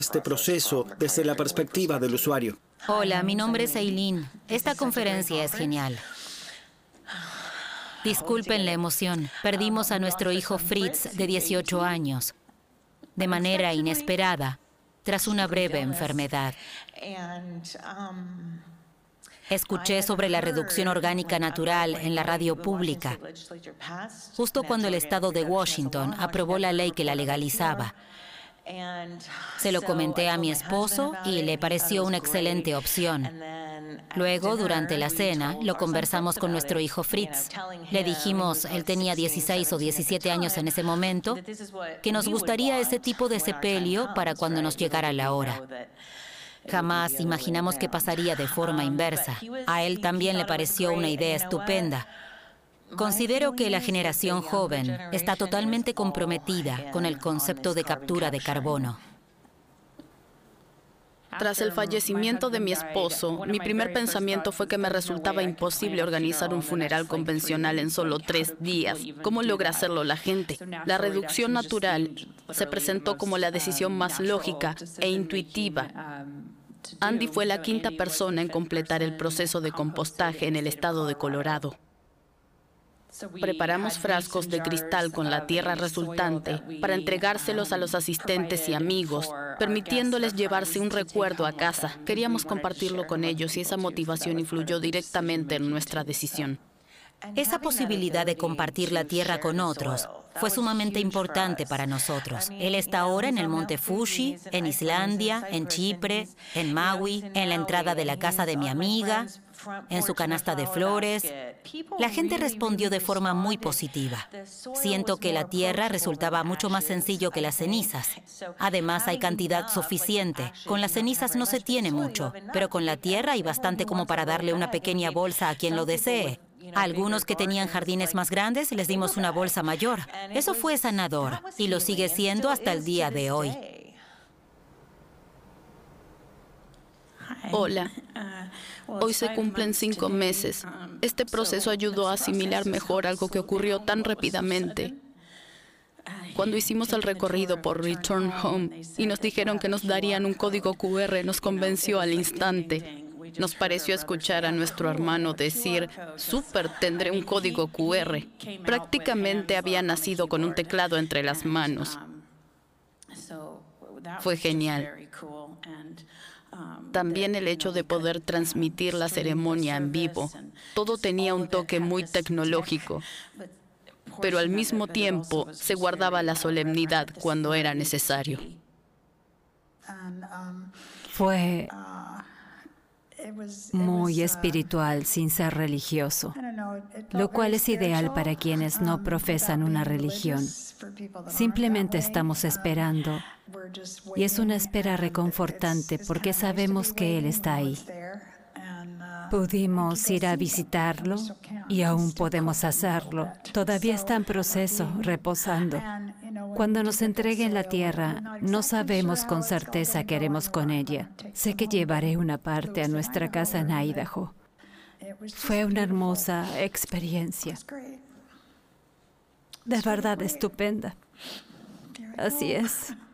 este proceso desde la perspectiva del usuario. Hola, mi nombre es Aileen. Esta conferencia es genial. Disculpen la emoción. Perdimos a nuestro hijo Fritz, de 18 años, de manera inesperada, tras una breve enfermedad. Escuché sobre la reducción orgánica natural en la radio pública, justo cuando el estado de Washington aprobó la ley que la legalizaba. Se lo comenté a mi esposo y le pareció una excelente opción. Luego, durante la cena, lo conversamos con nuestro hijo Fritz. Le dijimos, él tenía 16 o 17 años en ese momento, que nos gustaría ese tipo de sepelio para cuando nos llegara la hora. Jamás imaginamos que pasaría de forma inversa. A él también le pareció una idea estupenda. Considero que la generación joven está totalmente comprometida con el concepto de captura de carbono. Tras el fallecimiento de mi esposo, mi primer pensamiento fue que me resultaba imposible organizar un funeral convencional en solo 3 días. ¿Cómo logra hacerlo la gente? La reducción natural se presentó como la decisión más lógica e intuitiva. Andy fue la 5ª persona en completar el proceso de compostaje en el estado de Colorado. Preparamos frascos de cristal con la tierra resultante para entregárselos a los asistentes y amigos, permitiéndoles llevarse un recuerdo a casa. Queríamos compartirlo con ellos y esa motivación influyó directamente en nuestra decisión. Esa posibilidad de compartir la tierra con otros fue sumamente importante para nosotros. Él está ahora en el Monte Fuji, en Islandia, en Chipre, en Maui, en la entrada de la casa de mi amiga, en su canasta de flores. La gente respondió de forma muy positiva. Siento que la tierra resultaba mucho más sencillo que las cenizas. Además, hay cantidad suficiente. Con las cenizas no se tiene mucho, pero con la tierra hay bastante como para darle una pequeña bolsa a quien lo desee. A algunos que tenían jardines más grandes les dimos una bolsa mayor. Eso fue sanador y lo sigue siendo hasta el día de hoy. Hola. Hoy se cumplen 5 meses. Este proceso ayudó a asimilar mejor algo que ocurrió tan rápidamente. Cuando hicimos el recorrido por Return Home y nos dijeron que nos darían un código QR, nos convenció al instante. Nos pareció escuchar a nuestro hermano decir, «Súper, tendré un código QR». Prácticamente había nacido con un teclado entre las manos. Fue genial. También el hecho de poder transmitir la ceremonia en vivo. Todo tenía un toque muy tecnológico, pero al mismo tiempo se guardaba la solemnidad cuando era necesario. Fue muy espiritual sin ser religioso, lo cual es ideal para quienes no profesan una religión. Simplemente estamos esperando y es una espera reconfortante porque sabemos que Él está ahí. Pudimos ir a visitarlo y aún podemos hacerlo. Todavía está en proceso, reposando. Cuando nos entreguen la tierra, no sabemos con certeza qué haremos con ella. Sé que llevaré una parte a nuestra casa en Idaho. Fue una hermosa experiencia. De verdad estupenda. Así es.